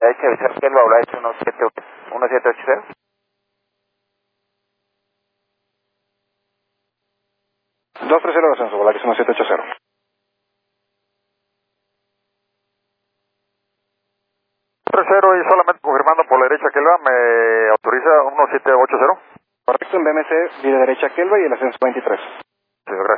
Hay que avisar que él va a hablar, es 1780. 230 descenso, Volaris 1780. 30 y solamente confirmando por la derecha que él va, ¿me autoriza 1780? Correcto, en BMC, vida derecha Kelva y el ascenso 23.